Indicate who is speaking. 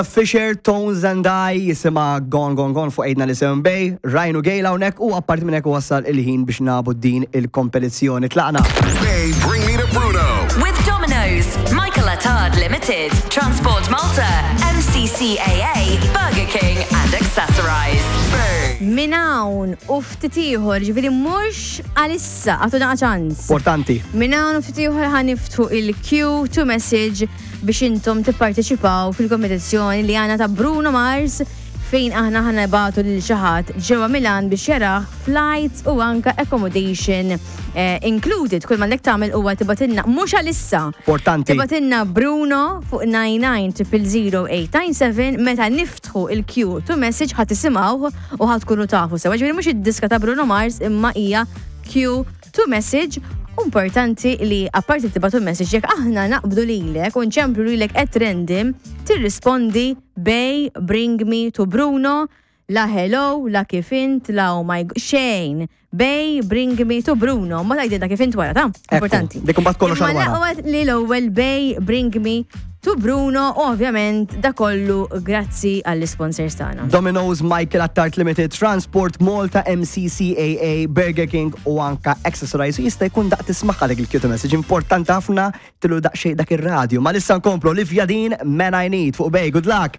Speaker 1: Fisher, Tones and I jisima Gone fuq ejdna li Seven Bay, Rajnu Gejla unek u apparti minnek wassal il-ħin biex nabu din il-kompetizzjoni. Tlaqna.
Speaker 2: Bay, bring me to Bruno.
Speaker 3: With Domino's, Michael Attard Limited, Transport Malta, MCCAA, Burger King and Accessorize.
Speaker 4: Minawn u ftitiħor, ġifiri mux għalissa, għatu daqa ċans.
Speaker 1: Importanti.
Speaker 4: Minawn u ftitiħor ħaniftu il-Q to message biex intom tipparteċipaw fil-kompetizzjoni li għana ta' Bruno Mars fejn aħna ħanibatu lil xaħat ġewwa Milan biex jaraħ flights u anka accommodation included. Kull ma lek tagħmel huwa tibatilna mhux għalissa.
Speaker 1: Importanti.
Speaker 4: Tibatilna Bruno fuq 99000897 meta niftħu il-Q to message ħadd isimgħu u ħadd tkunu tafu sewa. Ġifieri mhux id-diska ta' Bruno Mars imma hija Q to message. Importanti li apparti tibatu message jekk aħna naqbdu lilek u nċemplu lilek at random tirrispondi Bay, bring me to Bruno, la hello, la kifint, la oh my god, xejn. Bay, bring me to Bruno. Ma tajdidna kifint wara, ta' importanti.
Speaker 1: Dik imbagħad kollox għal wara.
Speaker 4: Imma laqgħet li l-ewwel Bay, bring me to Bruno, ovvjament da kollu grazzi għall-sponsors tagħna.
Speaker 1: Domino's, Michael Attard Limited, Transport Malta, MCCAA, Burger King u anka Accessorize. Jista' jkun daq tismaħ għalek il-Q to message. Importanti ħafna tilu daqsxejn dak ir-radju. Ma lissa nkomplu Olivia Dean, Man I Need fuq Bay. Good luck.